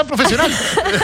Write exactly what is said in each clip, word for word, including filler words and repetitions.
tan profesional.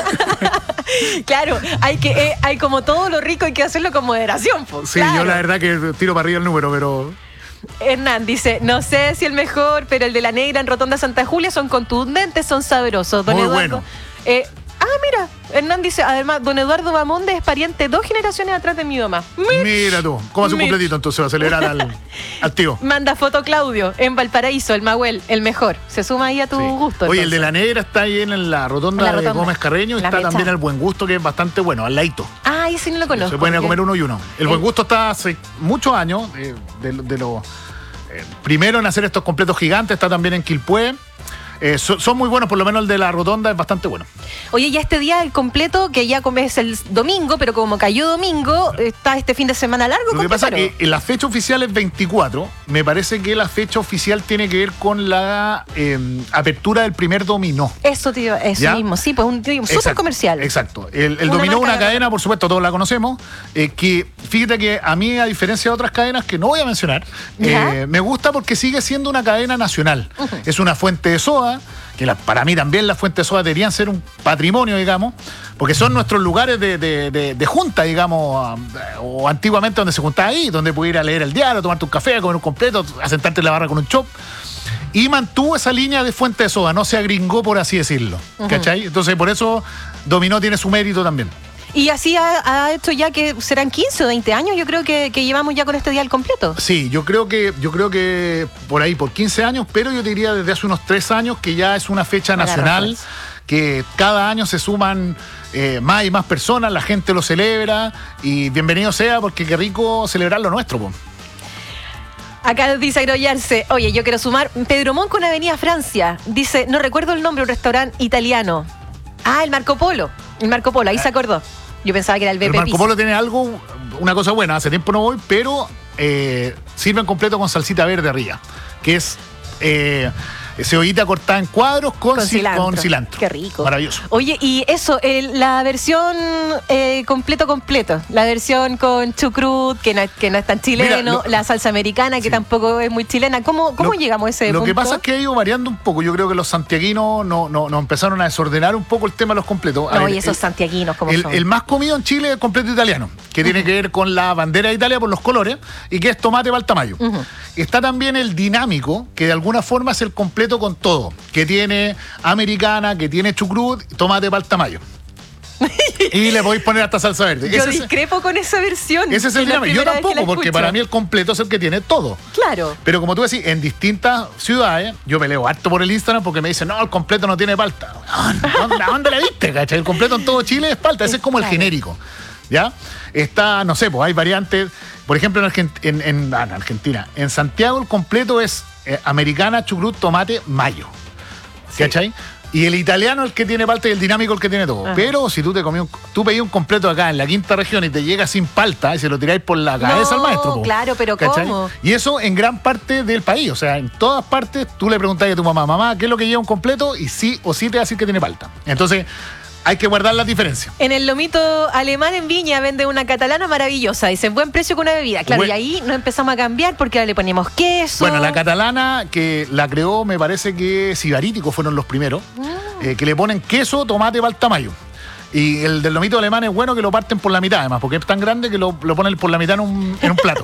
Claro, hay que eh, hay como todo lo rico hay que hacerlo con moderación. Pues, sí, claro. Yo la verdad que tiro para arriba el número, pero... Hernán dice, no sé si el mejor, pero el de la negra en Rotonda Santa Julia son contundentes, son sabrosos. Don Muy Eduardo, bueno. Eh, ah, mira, Hernán dice, además, don Eduardo Bamonde es pariente dos generaciones atrás de mi mamá. Mira, Mira tú, ¿cómo hace un Mira. completito entonces va a celebrar al, al tío? Manda foto Claudio, en Valparaíso, el Mahuel, el mejor. Se suma ahí a tu Sí. gusto. Oye, entonces. el de la negra está ahí en la rotonda, En la rotonda. de Gómez Carreño, La está mecha. también el Buen Gusto, que es bastante bueno, al ladito. Ah, ese no lo conozco. Se pueden ir a comer uno y uno. El El- Buen Gusto está hace muchos años, eh, de, de los eh, primeros en hacer estos completos gigantes, está también en Quilpué. Eh, so- son muy buenos, por lo menos el de la rotonda es bastante bueno. Oye, ya este día el completo, que ya comes el domingo, pero como cayó domingo, está este fin de semana largo. Lo que pasa es completero. que la fecha oficial es veinticuatro. Me parece que la fecha oficial tiene que ver con la eh, apertura del primer dominó. Eso, tío, eso ¿Ya? mismo, sí, pues un, un súper Exacto, comercial. Exacto. El, el Una dominó es marca una de- cadena, por supuesto, todos la conocemos, eh, que fíjate que a mí, a diferencia de otras cadenas que no voy a mencionar, ¿Ya? eh, me gusta porque sigue siendo una cadena nacional. Ujú. Es una fuente de soda, que la- para mí también las fuentes de soda deberían ser un patrimonio, digamos, porque son nuestros lugares de, de- de- de junta, digamos, ah, o antiguamente donde se juntaba ahí, donde podías ir a leer el diario, tomarte un café, a comer un completo, a sentarte en la barra con un chop. Y mantuvo esa línea de fuente de soda, no se agringó, por así decirlo. ¿Cachai? Entonces, por eso Dominó tiene su mérito también. Y así ha, ha hecho ya que serán quince o veinte años, yo creo que, que llevamos ya con este día al completo. Sí, yo creo que yo creo que por ahí, por quince años, pero yo te diría desde hace unos tres años que ya es una fecha Agarra nacional, fuerza. que cada año se suman eh, más y más personas, la gente lo celebra y bienvenido sea porque qué rico celebrar lo nuestro, po. Acá dice Agroyarse, oye, yo quiero sumar Pedro Mon con Avenida Francia. Dice, no recuerdo el nombre, un restaurante italiano. Ah, el Marco Polo. El Marco Polo, ahí se acordó. Yo pensaba que era el B El P Marco Pizza. Polo tiene algo, una cosa buena, hace tiempo no voy, pero eh, sirven completo con salsita verde arriba, que es eh, cebollita cortada en cuadros con, Con ci- cilantro. con cilantro. Qué rico. Maravilloso. Oye, y eso, el- la versión eh, completo completo, la versión con chucrut, que no, es- que no es tan chileno, Mira, lo- la salsa americana, que Sí. tampoco es muy chilena. ¿Cómo, cómo Lo- llegamos a ese Lo punto? que pasa es que ha ido variando un poco. Yo creo que los santiaguinos no, no, no empezaron a desordenar un poco el tema de los completos. A No, ver, y esos el- santiaguinos, ¿cómo el, son? el más comido en Chile es el completo italiano, que tiene que ver con la bandera de Italia por los colores y que es tomate baltamayo. Ujú. Está también el dinámico, que de alguna forma es el completo con todo, que tiene americana, que tiene chucrut, tomate baltamayo. Y le podéis poner hasta salsa verde. Yo Ese es, discrepo con esa versión. ese es el Es la dinámico. Yo primera vez que la tampoco, porque escucho. para mí el completo es el que tiene todo. Claro. Pero como tú decís, en distintas ciudades, yo peleo harto por el Instagram porque me dicen, no, el completo no tiene palta. ¿A dónde, a dónde le viste, cachai? El completo en todo Chile es palta, ese es como el Claro. genérico. ¿Ya? Está, no sé, pues hay variantes. Por ejemplo, en, Argent- en, en- ah, en Argentina, en Santiago el completo es eh, americana, chucrut, tomate, mayo. Sí. ¿Cachai? Y el italiano el que tiene palta y el dinámico el que tiene todo. Ajá. Pero si tú te comí un, tú pedís un completo acá en la quinta región y te llega sin palta y se lo tiráis por la cabeza al maestro. po. claro, pero ¿Cachai? ¿cómo? Y eso en gran parte del país. O sea, en todas partes tú le preguntás a tu mamá, mamá, ¿qué es lo que lleva un completo? Y sí o sí te va a decir que tiene palta. Entonces, hay que guardar las diferencias. En el lomito alemán en Viña vende una catalana maravillosa. Dice, buen precio con una bebida. Claro, Bueno. y ahí nos empezamos a cambiar porque ahora le ponemos queso. Bueno, la catalana que la creó, me parece que Sibarítico fueron los primeros, eh, que le ponen queso, tomate, baltamayo. Y el del lomito alemán es bueno que lo parten por la mitad, además, porque es tan grande que lo, lo ponen por la mitad en un, en un plato.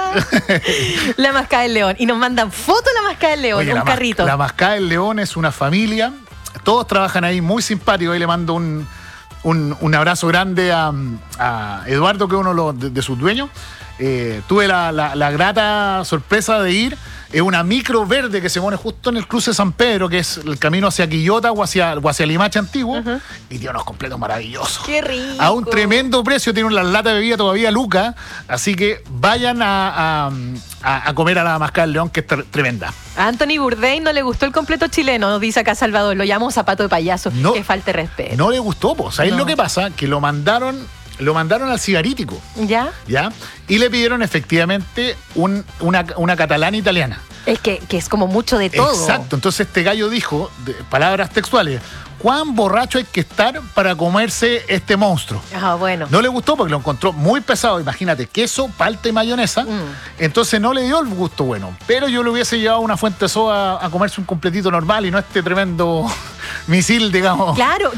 La mascada del león. Y nos mandan foto de la mascada del león, Oye, un la mas- carrito. La Mascada del León es una familia, todos trabajan ahí, muy simpático. Ahí le mando un, un, un abrazo grande a, a Eduardo, que es uno de, los- de- de sus dueños. Eh, tuve la, la- la grata sorpresa de ir. Es una micro verde que se pone justo en el cruce de San Pedro, que es el camino hacia Quillota o hacia, o hacia Limache antiguo. Ajá. Y tiene unos completos maravillosos. Qué rico. A un tremendo precio, tiene una lata de bebida todavía Luca. Así que vayan a, a- a- a comer a la Mascada del León, que es tre- tremenda. A Anthony Bourdain no le gustó el completo chileno, dice acá Salvador. Lo llamó zapato de payaso. No. Que falte respeto. No le gustó, pues. ¿Sabéis No. lo que pasa? Que lo mandaron, lo mandaron al Sibarítico, ¿Ya? ¿ya? Y le pidieron efectivamente un- una, una catalana italiana. Es que, que es como mucho de todo. Exacto. Entonces este gallo dijo, de- palabras textuales, ¿cuán borracho hay que estar para comerse este monstruo? Ah, bueno. No le gustó porque lo encontró muy pesado. Imagínate, queso, palta y mayonesa. Mm. Entonces no le dio el gusto bueno. Pero yo le hubiese llevado una fuente de soda a comerse un completito normal y no este tremendo misil, digamos. Claro,